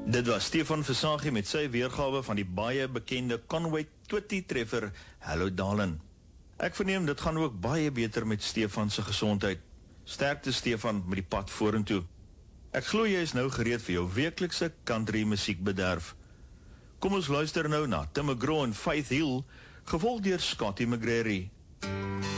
Dit was Stefan Versaghi met sy weergawe van die baie bekende Conway Twitty treffer Hello Darlin. Ek verneem dit gaan ook baie beter met Stefan se gesondheid. Sterkte Stefan met die pad vorentoe. Ek glo jy is nou gereed vir jou weeklikse country musiekbederf. Kom ons luister nou na Tim McGraw en Faith Hill, gevolg deur Scotty McGrary.